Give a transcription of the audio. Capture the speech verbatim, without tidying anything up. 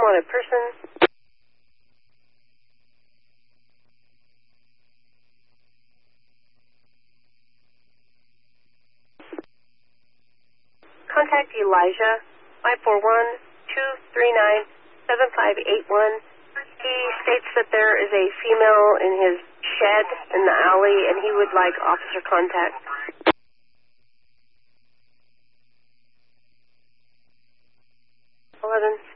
wanted person. Contact Elijah, five four one, two three nine, seven five eight one. He states that there is a female in his shed in the alley, and he would like officer contact. eleven.